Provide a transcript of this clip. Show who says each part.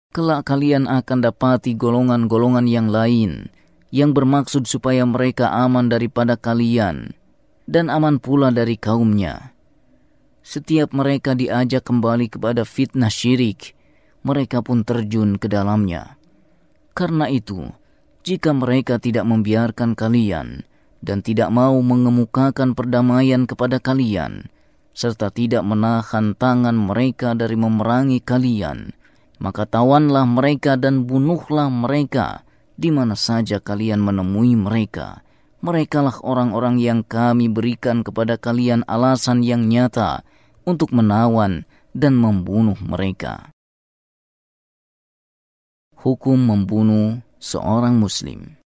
Speaker 1: Kelak kalian akan dapati golongan-golongan yang lain yang bermaksud supaya mereka aman daripada kalian dan aman pula dari kaumnya. Setiap mereka diajak kembali kepada fitnah syirik, mereka pun terjun ke dalamnya. Karena itu, jika mereka tidak membiarkan kalian dan tidak mau mengemukakan perdamaian kepada kalian, serta tidak menahan tangan mereka dari memerangi kalian, maka tawanlah mereka dan bunuhlah mereka di mana saja kalian menemui mereka. Merekalah orang-orang yang kami berikan kepada kalian alasan yang nyata untuk menawan dan membunuh mereka. Hukum membunuh seorang muslim.